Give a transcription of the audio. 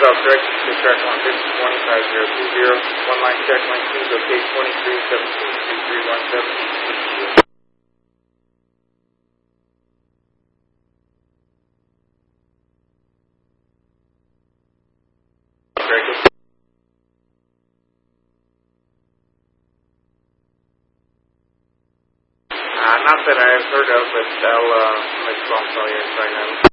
South direction to track 150-25020. One line check, line 2, locate 2317-3317. Not that I've heard of, but I'll make a phone call you and find out.